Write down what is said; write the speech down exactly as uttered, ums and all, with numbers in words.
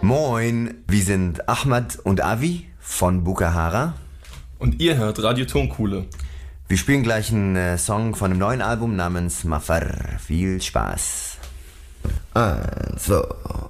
Moin, wir sind Ahmad und Avi von Bukahara. Und ihr hört Radio Tonkuhle. Wir spielen gleich einen äh, Song von einem neuen Album namens Mafar. Viel Spaß. Also...